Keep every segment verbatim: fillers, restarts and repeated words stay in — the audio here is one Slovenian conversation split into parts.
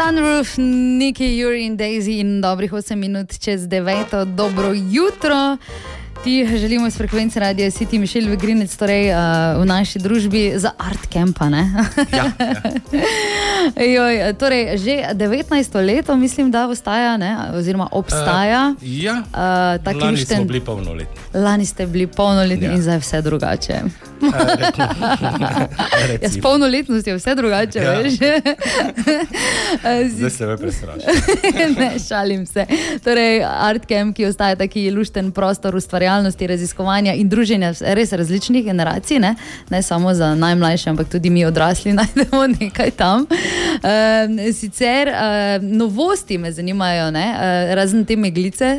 Sunroof, Nikki, Yuri in Daisy in dobrih osem minut čez deveto. Dobro jutro. Ti želimo iz frekvence Radia City Mišel Vegrinec, torej uh, v naši družbi za Art Campa, ne? Ja, ja. Joj, torej, že devetnajsto leto mislim, da ostaja, ne? Oziroma obstaja. Uh, ja, uh, lani lušten... smo bili polnoletni. Lani ste bili polnoletni ja. In zdaj vse drugače. Ja, s polnoletnosti je vse drugače, ja. Veš? Zdaj se me prestrašim. Ne, šalim se. Torej, Art Camp, ki ostaja taki lušten prostor ustvarjalnosti, raziskovanja in druženja res različnih generacij, ne, ne samo za najmlajše, ampak tudi mi odrasli najdemo nekaj tam. E, sicer e, novosti me zanimajo, ne, e, razen te meglice,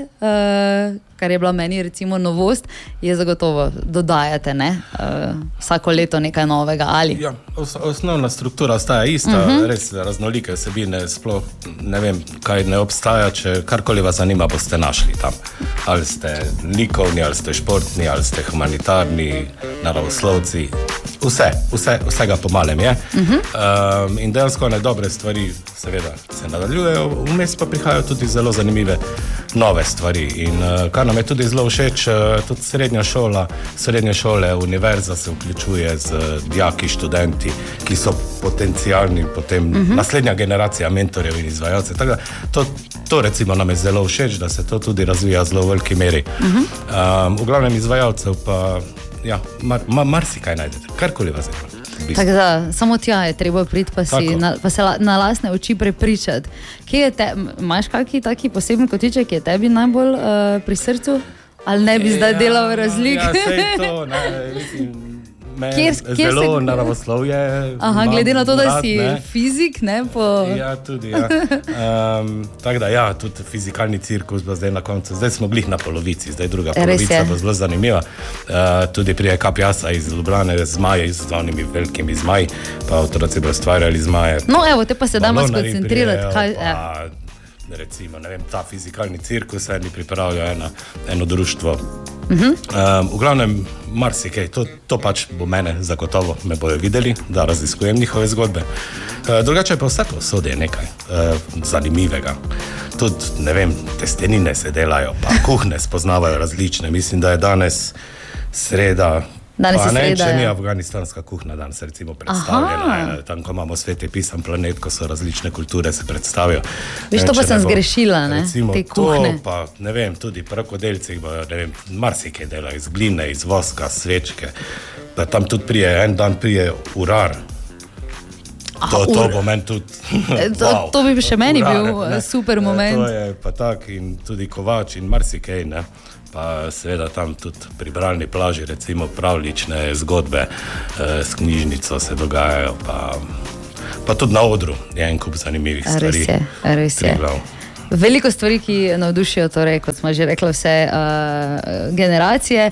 e, kar je bila meni recimo novost, je zagotovo dodajate, ne, e, vsako leto nekaj novega, ali? Ja, os, osnovna struktura ostaja ista, uh-huh. Res raznolike vsebine, sploh ne vem, kaj ne obstaja, če karkoli vas zanima, boste našli tam. Ali ste likovni, ali ste športni, ali ste humanitarni, naravoslovci, vse, vse, vsega po malem je. Uh-huh. Um, in dejansko ne dobre stvari seveda se nadaljujejo, vmes pa prihajajo tudi zelo zanimive nove stvari. In uh, kar nam je tudi zelo všeč, uh, tudi srednja šola, srednje šole, univerza se vključuje z uh, dijaki, študenti, ki so potencialni potem uh-huh. naslednja generacija mentorjev in izvajalcev. Tako da to, to recimo nam je zelo všeč, da se to tudi razvija zelo v veliki meri. Uh-huh. Um, v glavnem izvajalcev pa ja, mar, mar, marsikaj najdete, karkoli vas je. Tako da, samo tja je treba priti, pa, si, na, pa se la, na lastne oči prepričati. Kje je te, imaš kakšen taki poseben kotiček, ki je tebi najbolj uh, pri srcu? Ali ne bi zdaj ja, delal razlik? Ja, sej to, ne, mislim, me kjer, kjer zelo se... naravoslovje. Aha, glede na to, da rad, si ne. fizik, ne? Po... Ja, tudi, ja. Um, tako da, ja, tudi fizikalni cirkus bo zdaj na koncu. Zdaj smo glih na polovici, zdaj druga polovica bo zelo zanimiva. Uh, tudi prije Kapjasa iz Ljubljane, zmaje, z glavnimi velikimi zmaji, pa otroci bo stvarjali zmaje. No, evo, te pa se damo skoncentrirati. Kaj, pa, recimo, ne vem, ta fizikalni cirkus, eni pripravljajo eno, eno društvo. Uh-huh. Um, v glavnem, marsikaj, to, to pač bo mene zagotovo, me bojo videli, da raziskujem njihove zgodbe. Uh, drugače pa vse posode je nekaj uh, zanimivega. Tudi, ne vem, testenine se delajo, pa kuhne spoznavajo različne. Mislim, da je danes sreda, danes pa je ne, sreda, če ni ja. Afganistanska kuhna danes recimo predstavljena. Tam, ko imamo Sveti pisan planet, ko so različne kulture se predstavijo. Viš, to pa sem zgrešila, ne, recimo, te kuhne. To pa, ne vem, tudi prakodelci, ne vem, marsikaj delajo iz gline, iz voska, svečke. Pa tam tudi prije, en dan prije urar. To, to bo meni tudi, to, wow, to bi še meni urar, bil ne, super moment. To je pa tak in tudi kovač in marsikaj, ne. Pa seveda tam tudi pri bralni plaži recimo pravlične zgodbe eh, s knjižnico se dogajajo, pa, pa tudi na odru je en kup zanimivih stvari. Res je, res je. Veliko stvari, ki navdušijo, torej, kot smo že rekli, vse uh, generacije.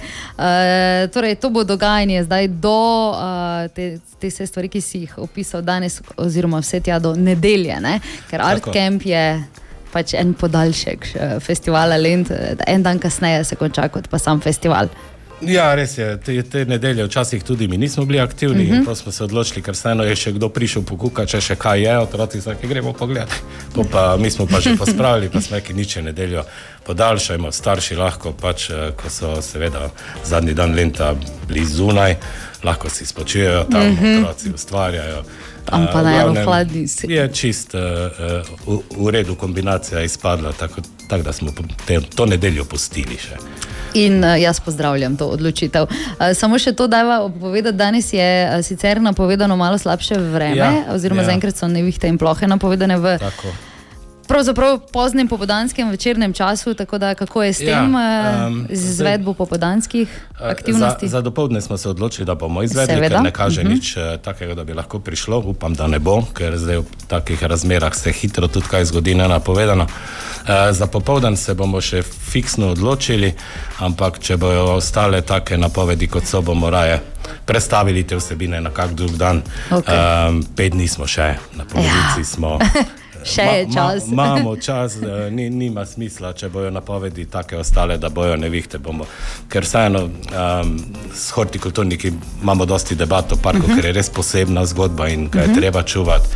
Uh, torej, to bo dogajanje zdaj do uh, te, te vse stvari, ki si jih opisal danes, oziroma vse tja do nedelje, ne? Ker Art Tako. Camp je pač en podaljšek festivala Lent, en dan kasneje se konča kot pa sam festival. Ja, res je, te, te nedelje včasih tudi mi nismo bili aktivni, uh-huh. in pa smo se odločili, ker vseeno je še kdo prišel pokukati, če še kaj je, otroci vsake gremo pogledati. Pa mi smo pa že pospravili, pa smo rekli, nič je nedeljo podaljšajmo, starši lahko pač, ko so seveda zadnji dan Lenta bili zunaj, lahko si spočijajo tam, uh-huh. otroci ustvarjajo. Tam pa na eno hladnici. Je čist uh, uh, v, v redu kombinacija izpadla, tako, tako da smo te, to nedeljo pustili še. In uh, jaz pozdravljam to odločitev. Uh, samo še to dava povedati, danes je uh, sicer napovedano malo slabše vreme, ja, oziroma ja. Zaenkrat so nevihte in plohe napovedane v tako. Pravzaprav poznem popoldanskem večernem času, tako da kako je s tem ja, um, z izvedbo popoldanskih aktivnosti? Za, za dopoldne smo se odločili, da bomo izvedli, Seveda. Ker ne kaže uh-huh. nič takega, da bi lahko prišlo. Upam, da ne bo, ker zdaj v takih razmerah se hitro tudi kaj zgodi nenapovedano. Uh, za popoldan se bomo še fiksno odločili, ampak če bojo ostale take napovedi, kot so, bomo raje prestavili te vsebine na kak drug dan. Okay. Um, pet dni smo še, na polovici ja. smo... Še je čas. Ma, ma, imamo čas, ni, nima smisla, če bojo napovedi take ostale, da bojo nevihte bomo. Ker vseeno um, s hortikulturniki imamo dosti debat o parku, uh-huh. ker je res posebna zgodba in ga je uh-huh. treba čuvati.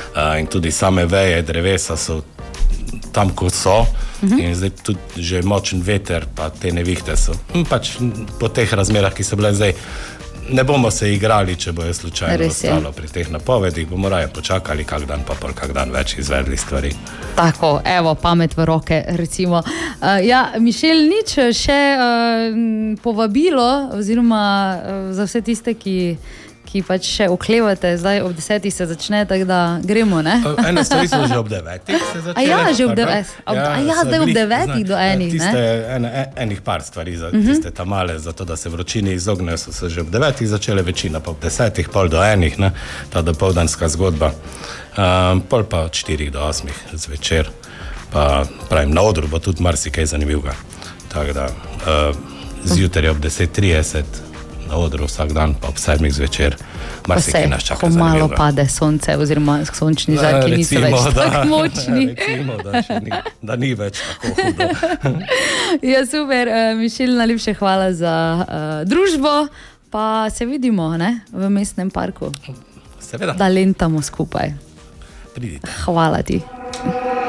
uh, in tudi same veje drevesa so tam, kot so. Uh-huh. In zdaj tudi že močen veter, pa te nevihte so. In pač po teh razmerah, ki so bile zdaj, ne bomo se igrali, če bojo slučajno ostalo pri teh napovedih, bomo raje počakali kak dan, pa pol kak dan več izvedli stvari. Tako, evo, pamet v roke, recimo. Uh, ja, Mišel, nič še uh, povabilo, oziroma uh, za vse tiste, ki ki pač še oklevate, zdaj ob desetih se začne, tako da gremo, ne? Ene stvari so že ob devetih se začele. A ja, že ob devetih, ja, ja, zdaj ob devetih do enih, tiste, ne? Tiste, enih par stvari, za uh-huh. tiste tamale, zato da se vročini izognejo, so se že ob devetih začele, večina pa ob desetih, pol do enih, ne? Ta dopoldanska zgodba. Um, pol pa od štirih do osmih zvečer, pa pravim, na odru bo tudi marsikaj zanimivega. Tako da, uh, zjutraj ob deset trideset na odru vsak dan, pa ob sedmih zvečer, marsikaj nas čaka zanimivega. Ko malo pade sonce, oziroma sončni žarki niso več tako močni. Recimo, da, ni, da ni več tako hudo. Ja, super. Mišel, najlepše hvala za uh, družbo, pa se vidimo, ne, v mestnem parku. Seveda. Da lentamo skupaj. Pridite. Hvala ti.